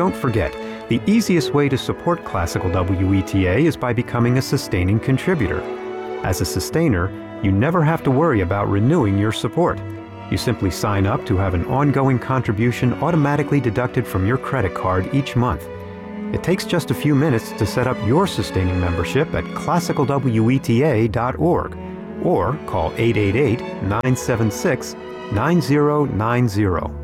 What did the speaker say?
don't forget, the easiest way to support Classical WETA is by becoming a sustaining contributor. As a sustainer, you never have to worry about renewing your support. You simply sign up to have an ongoing contribution automatically deducted from your credit card each month. It takes just a few minutes to set up your sustaining membership at classicalweta.org or call 888-976-9090.